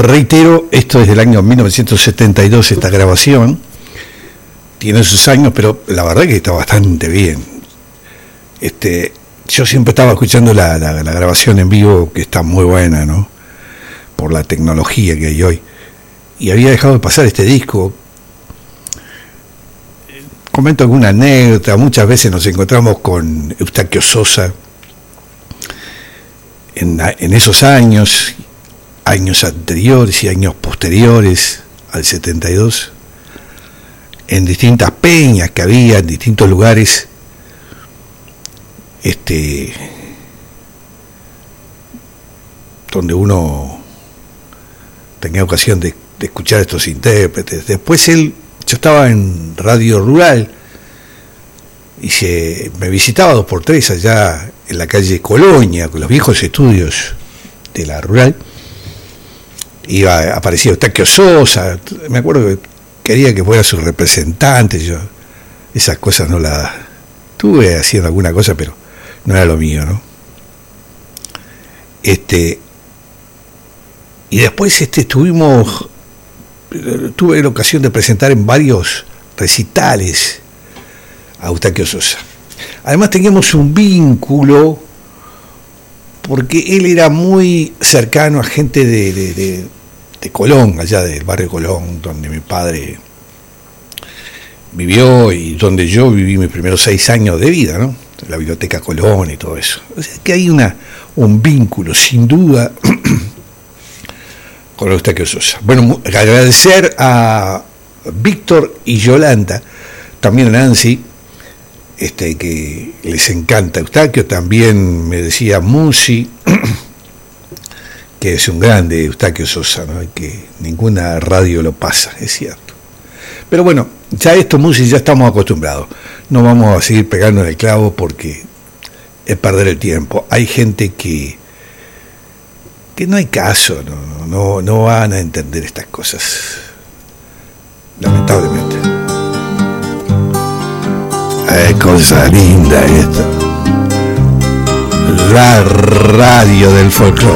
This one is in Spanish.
Reitero, esto es del año 1972, esta grabación. Tiene sus años, pero la verdad que está bastante bien. Yo siempre estaba escuchando la grabación en vivo, que está muy buena, ¿no? Por la tecnología que hay hoy. Y había dejado de pasar este disco. Comento alguna anécdota. Muchas veces nos encontramos con Eustaquio Sosa en esos años anteriores y años posteriores al 72, en distintas peñas que había en distintos lugares, donde uno tenía ocasión de escuchar a estos intérpretes. Después yo estaba en Radio Rural y me visitaba 2x3 allá en la calle Colonia, con los viejos estudios de la Rural. Aparecía Eustaquio Sosa, me acuerdo que quería que fuera su representante. Yo esas cosas no las estuve haciendo, alguna cosa, pero no era lo mío, ¿no? Y después tuve la ocasión de presentar en varios recitales a Eustaquio Sosa. Además teníamos un vínculo porque él era muy cercano a gente de Colón, allá del barrio Colón, donde mi padre vivió y donde yo viví mis primeros 6 años de vida, ¿no? La biblioteca Colón y todo eso. O sea que hay un vínculo, sin duda, con Eustaquio Sosa. Bueno, agradecer a Víctor y Yolanda, también a Nancy, que les encanta Eustaquio. También me decía Musi, que es un grande Eustaquio Sosa, ¿no? Que ninguna radio lo pasa, es cierto. Pero bueno, ya esto, Musi, ya estamos acostumbrados. No vamos a seguir pegando en el clavo porque es perder el tiempo. Hay gente que no hay caso, no van a entender estas cosas, lamentablemente. Cosa linda esta, la radio del folclore.